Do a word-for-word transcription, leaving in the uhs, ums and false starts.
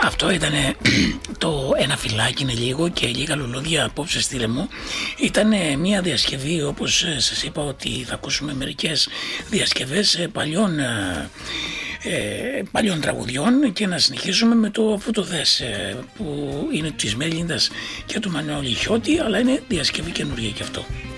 Αυτό ήταν το ένα φυλάκι είναι λίγο και λίγα λουλούδια απόψε στη Λεμμό. Ήταν μια διασκευή, όπως σας είπα, ότι θα ακούσουμε μερικές διασκευές παλιών, ε, παλιών τραγουδιών και να συνεχίσουμε με το Αφού το δες, που είναι της Μέλινδας και του Μανώλη Χιώτη, αλλά είναι διασκευή καινούργια και αυτό.